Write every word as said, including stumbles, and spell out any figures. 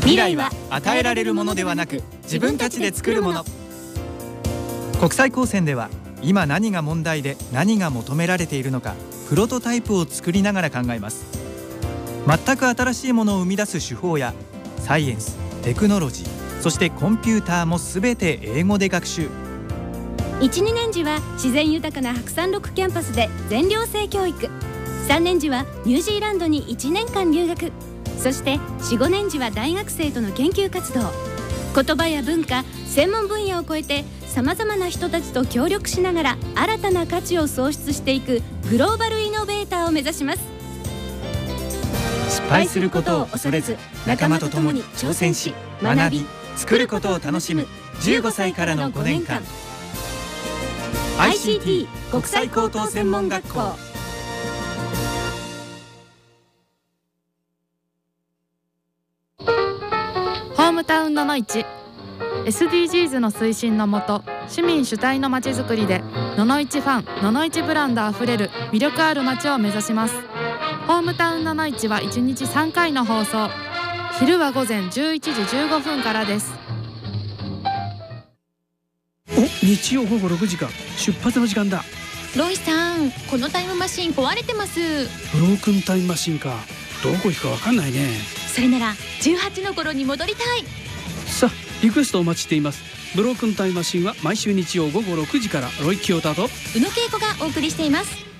未来は与えられるものではなく、自分たちで作るもの。国際高専では今何が問題で何が求められているのか、プロトタイプを作りながら考えます。全く新しいものを生み出す手法やサイエンス、テクノロジー、そしてコンピューターもすべて英語で学習。 いち、にねん時は自然豊かな白山六キャンパスで全寮制教育。さんねん時はニュージーランドにいちねんかん留学。そしてよん、ごねん時は大学生との研究活動。言葉や文化、専門分野を超えてさまざまな人たちと協力しながら新たな価値を創出していくグローバルイノベーターを目指します。 失敗することを恐れず、仲間と共に挑戦し、学び、作ることを楽しむじゅうごさいからのごねんかん。 アイシーティー 国際高等専門学校。 ホームタウンののいち エスディージーズ の推進のもと、市民主体のまちづくりでののいちファン、ののいちブランドあふれる魅力ある街を目指します。ホームタウンののいちはいちにちさんかいの放送。昼は午前じゅういちじじゅうごふんからです。 お、日曜ごごろくじか。出発の時間だ。 ロイさん、このタイムマシン壊れてます。 ブロークンタイムマシンか。どこ行くか分かんないね。 それならじゅうはちの頃に戻りたい。 さあ、リクエストお待ちしています。ブロークンタイムマシンは毎週日曜ごごろくじから、ロイ・キヨタと宇野恵子がお送りしています。